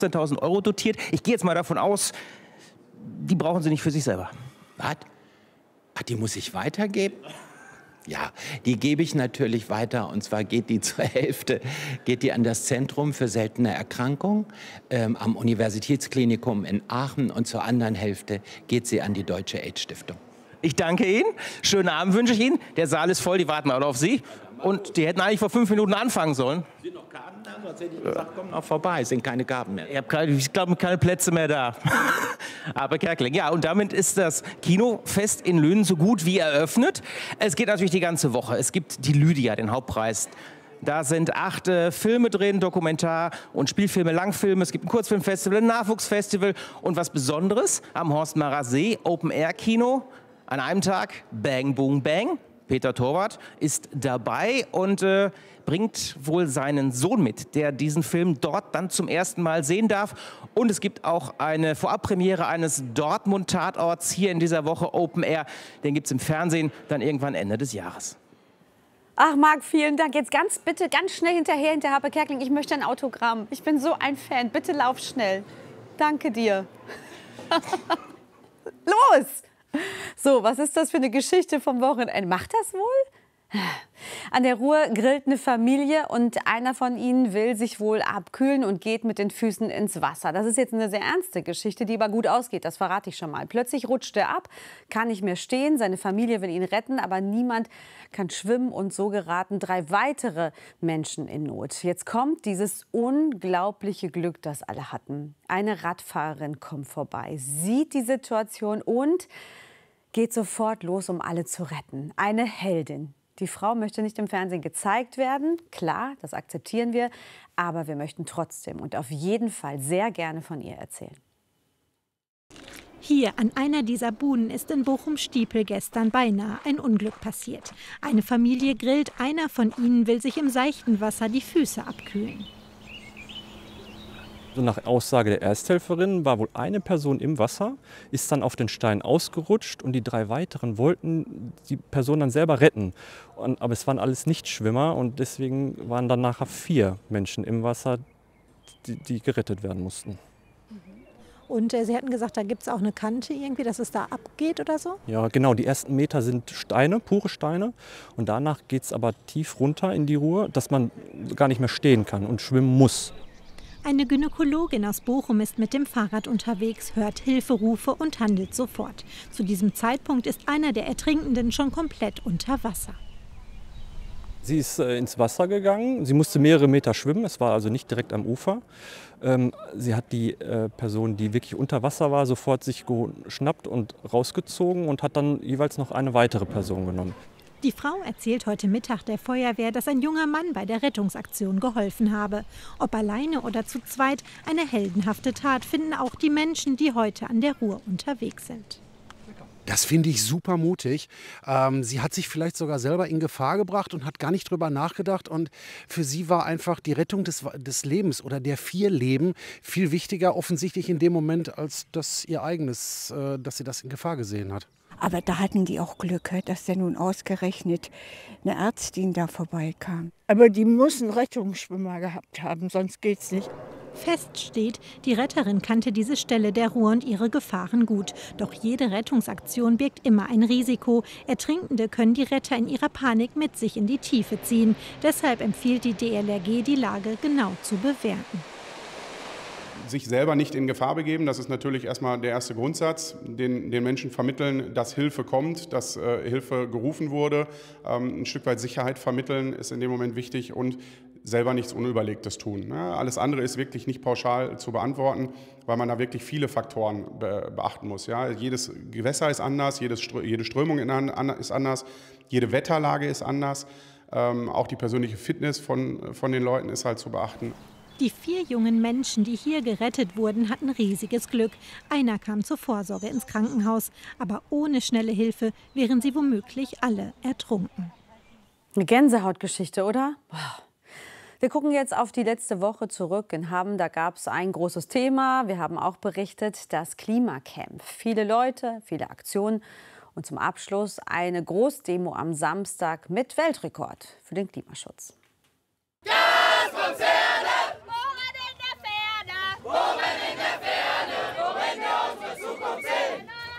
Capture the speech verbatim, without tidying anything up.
fünfzehntausend Euro dotiert. Ich gehe jetzt mal davon aus, die brauchen Sie nicht für sich selber. Was? Ach, die muss ich weitergeben? Ja, die gebe ich natürlich weiter, und zwar geht die zur Hälfte geht die an das Zentrum für seltene Erkrankungen ähm, am Universitätsklinikum in Aachen, und zur anderen Hälfte geht sie an die Deutsche AIDS-Stiftung. Ich danke Ihnen. Schönen Abend wünsche ich Ihnen. Der Saal ist voll, die warten alle auf Sie. Und die hätten eigentlich vor fünf Minuten anfangen sollen. Sind noch Karten da? Sonst hätte ich gesagt, kommt noch vorbei. Es sind keine Karten mehr. Ich habe keine, ich glaube, keine Plätze mehr da. Aber Kerkeling, ja, und damit ist das Kinofest in Lünen so gut wie eröffnet. Es geht natürlich die ganze Woche. Es gibt die Lydia, den Hauptpreis. Da sind acht äh, Filme drin, Dokumentar- und Spielfilme, Langfilme. Es gibt ein Kurzfilmfestival, ein Nachwuchsfestival und was Besonderes am Horst Marer See, Open-Air-Kino. An einem Tag Bang, Boom, Bang. Peter Torwart ist dabei und äh, bringt wohl seinen Sohn mit, der diesen Film dort dann zum ersten Mal sehen darf. Und es gibt auch eine Vorabpremiere eines Dortmund-Tatorts hier in dieser Woche, Open Air. Den gibt es im Fernsehen dann irgendwann Ende des Jahres. Ach, Marc, vielen Dank. Jetzt ganz bitte, ganz schnell hinterher, hinter Harpe Kerkeling. Ich möchte ein Autogramm. Ich bin so ein Fan. Bitte lauf schnell. Danke dir. Los! So, was ist das für eine Geschichte vom Wochenende? Macht das wohl? An der Ruhr grillt eine Familie und einer von ihnen will sich wohl abkühlen und geht mit den Füßen ins Wasser. Das ist jetzt eine sehr ernste Geschichte, die aber gut ausgeht, das verrate ich schon mal. Plötzlich rutscht er ab, kann nicht mehr stehen, seine Familie will ihn retten, aber niemand kann schwimmen und so geraten drei weitere Menschen in Not. Jetzt kommt dieses unglaubliche Glück, das alle hatten. Eine Radfahrerin kommt vorbei, sieht die Situation und geht sofort los, um alle zu retten. Eine Heldin. Die Frau möchte nicht im Fernsehen gezeigt werden. Klar, das akzeptieren wir. Aber wir möchten trotzdem und auf jeden Fall sehr gerne von ihr erzählen. Hier an einer dieser Buden ist in Bochum-Stiepel gestern beinahe ein Unglück passiert. Eine Familie grillt, einer von ihnen will sich im seichten Wasser die Füße abkühlen. Nach Aussage der Ersthelferin war wohl eine Person im Wasser, ist dann auf den Stein ausgerutscht und die drei weiteren wollten die Person dann selber retten. Und, aber es waren alles Nichtschwimmer und deswegen waren dann nachher vier Menschen im Wasser, die, die gerettet werden mussten. Und äh, Sie hatten gesagt, da gibt es auch eine Kante irgendwie, dass es da abgeht oder so? Ja, genau. Die ersten Meter sind Steine, pure Steine. Und danach geht es aber tief runter in die Ruhr, dass man gar nicht mehr stehen kann und schwimmen muss. Eine Gynäkologin aus Bochum ist mit dem Fahrrad unterwegs, hört Hilferufe und handelt sofort. Zu diesem Zeitpunkt ist einer der Ertrinkenden schon komplett unter Wasser. Sie ist äh, ins Wasser gegangen. Sie musste mehrere Meter schwimmen. Es war also nicht direkt am Ufer. Ähm, sie hat die äh, Person, die wirklich unter Wasser war, sofort sich geschnappt und rausgezogen und hat dann jeweils noch eine weitere Person genommen. Die Frau erzählt heute Mittag der Feuerwehr, dass ein junger Mann bei der Rettungsaktion geholfen habe. Ob alleine oder zu zweit, eine heldenhafte Tat finden auch die Menschen, die heute an der Ruhr unterwegs sind. Das finde ich super mutig. Ähm, sie hat sich vielleicht sogar selber in Gefahr gebracht und hat gar nicht drüber nachgedacht. Und für sie war einfach die Rettung des, des Lebens oder der vier Leben viel wichtiger offensichtlich in dem Moment, als das ihr eigenes, äh, dass sie das in Gefahr gesehen hat. Aber da hatten die auch Glück, dass der nun ausgerechnet eine Ärztin da vorbeikam. Aber die muss einen Rettungsschwimmer gehabt haben, sonst geht's nicht. Fest steht, die Retterin kannte diese Stelle der Ruhr und ihre Gefahren gut. Doch jede Rettungsaktion birgt immer ein Risiko. Ertrinkende können die Retter in ihrer Panik mit sich in die Tiefe ziehen. Deshalb empfiehlt die D L R G, die Lage genau zu bewerten. Sich selber nicht in Gefahr begeben, das ist natürlich erstmal der erste Grundsatz. Den, den Menschen vermitteln, dass Hilfe kommt, dass äh, Hilfe gerufen wurde. Ähm, ein Stück weit Sicherheit vermitteln ist in dem Moment wichtig und selber nichts Unüberlegtes tun. Ja, alles andere ist wirklich nicht pauschal zu beantworten, weil man da wirklich viele Faktoren be beachten muss. Ja, jedes Gewässer ist anders, jedes, jede Strömung ist anders, jede Wetterlage ist anders. Ähm, auch die persönliche Fitness von, von den Leuten ist halt zu beachten. Die vier jungen Menschen, die hier gerettet wurden, hatten riesiges Glück. Einer kam zur Vorsorge ins Krankenhaus. Aber ohne schnelle Hilfe wären sie womöglich alle ertrunken. Eine Gänsehautgeschichte, oder? Boah. Wir gucken jetzt auf die letzte Woche zurück. In Hamm, da gab es ein großes Thema. Wir haben auch berichtet, das Klimacamp. Viele Leute, viele Aktionen. Und zum Abschluss eine Großdemo am Samstag mit Weltrekord für den Klimaschutz. Gaskonzert!